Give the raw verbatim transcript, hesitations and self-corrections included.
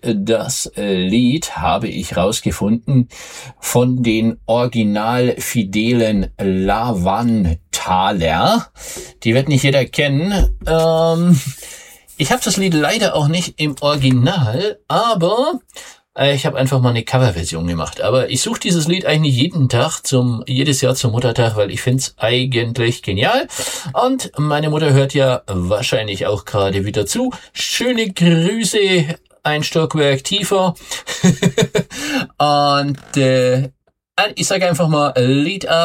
das Lied habe ich rausgefunden von den original fidelen Lavanthaler. Die wird nicht jeder kennen. Ähm, ich habe das Lied leider auch nicht im Original, aber ich habe einfach mal eine Coverversion gemacht. Aber ich suche dieses Lied eigentlich jeden Tag, zum jedes Jahr zum Muttertag, weil ich find's eigentlich genial. Und meine Mutter hört ja wahrscheinlich auch gerade wieder zu. Schöne Grüße, ein Stockwerk tiefer. Und äh, ich sage einfach mal Lied ab.